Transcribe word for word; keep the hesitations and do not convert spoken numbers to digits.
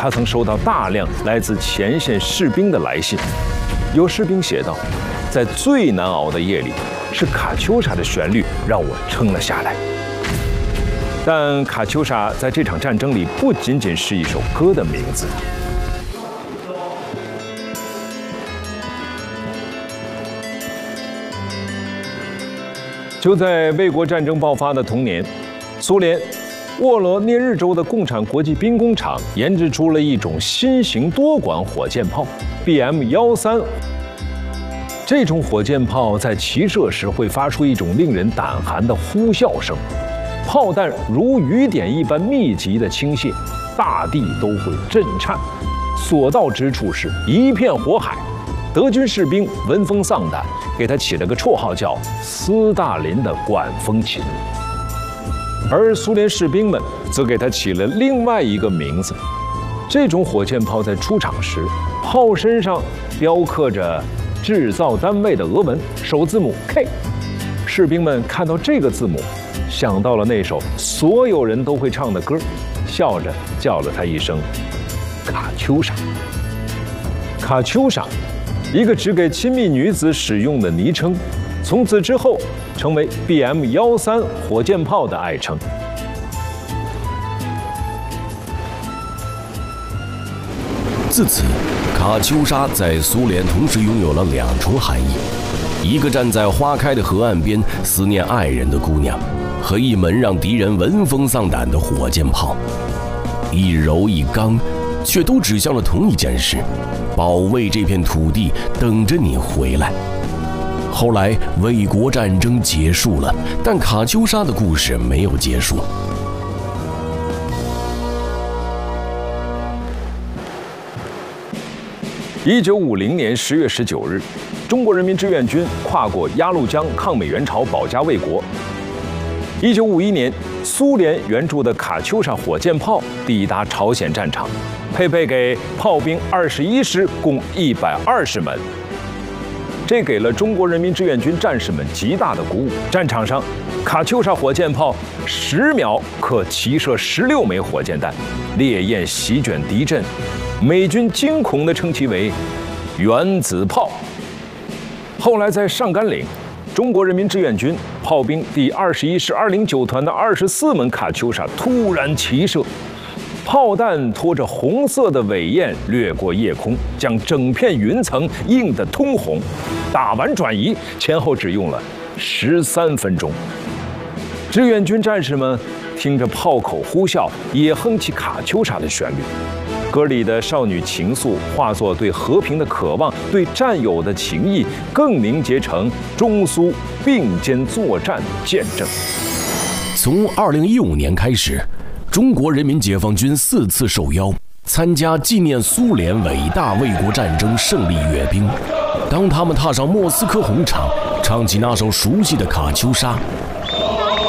他曾收到大量来自前线士兵的来信。有士兵写道，在最难熬的夜里，是卡秋莎的旋律让我撑了下来。但卡秋莎在这场战争里不仅仅是一首歌的名字。就在卫国战争爆发的同年，苏联沃罗涅日州的共产国际兵工厂研制出了一种新型多管火箭炮 B M 幺三。这种火箭炮在齐射时会发出一种令人胆寒的呼啸声，炮弹如雨点一般密集地倾泻，大地都会震颤，所到之处是一片火海。德军士兵闻风丧胆，给他起了个绰号叫“斯大林的管风琴”，而苏联士兵们则给他起了另外一个名字。这种火箭炮在出厂时，炮身上雕刻着制造单位的俄文首字母 K。士兵们看到这个字母，想到了那首所有人都会唱的歌，笑着叫了他一声“卡秋莎”。卡秋莎，一个只给亲密女子使用的昵称，从此之后成为 B M 幺三火箭炮的爱称。 自此，卡秋莎在苏联同时拥有了两重含义：一个站在花开的河岸边思念爱人的姑娘，和一门让敌人闻风丧胆的火箭炮。一柔一刚，却都指向了同一件事：保卫这片土地，等着你回来。后来，卫国战争结束了，但卡秋莎的故事没有结束。 一九五零年十月十九日，中国人民志愿军跨过鸭绿江抗美援朝，保家卫国。一九五一年，苏联援助的卡秋莎火箭炮抵达朝鲜战场，配备给炮兵二十一师共一百二十门。这给了中国人民志愿军战士们极大的鼓舞。战场上，卡秋莎火箭炮十秒可齐射十六枚火箭弹，烈焰席卷敌阵。美军惊恐地称其为“原子炮”。后来在上甘岭，中国人民志愿军炮兵第二十一师二零九团的二十四门卡秋莎突然齐射，炮弹拖着红色的尾焰掠过夜空，将整片云层映得通红。打完转移前后只用了十三分钟。志愿军战士们听着炮口呼啸，也哼起卡秋莎的旋律。歌里的少女情愫化作对和平的渴望，对战友的情谊，更凝结成中苏并肩作战见证。 从二零一五年开始，中国人民解放军四次受邀参加纪念苏联伟大卫国战争胜利阅兵。当他们踏上莫斯科红场，唱起那首熟悉的卡秋莎，